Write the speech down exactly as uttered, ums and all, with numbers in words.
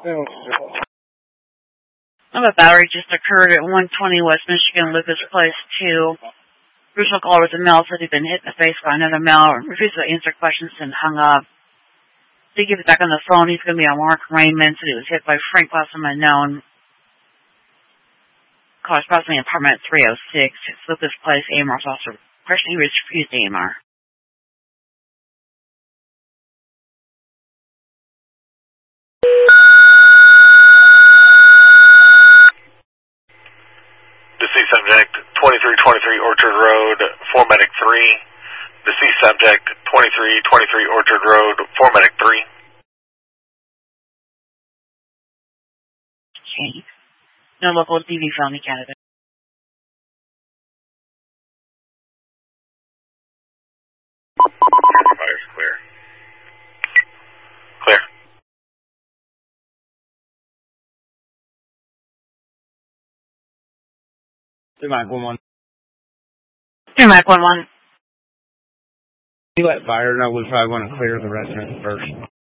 A battery just occurred at one twenty West Michigan, Lucas Place two. Original caller was a male, said he'd been hit in the face by another male, refused to answer questions and hung up. Did get back on the phone. He's going to be on Mark Raymond, said he was hit by Frank by some unknown. Caller's approximately apartment three oh six. It's Lucas Place. A M R's officer questioning, he refused A M R. Deceased subject, twenty-three twenty-three Orchard Road, four medic three. Deceased subject, twenty-three twenty-three Orchard Road, four medic three. Okay. No local D V felony candidate. Fire's clear. Clear. Two Mike one one. Two Mike one one. You let fire know we probably want to clear the residence first.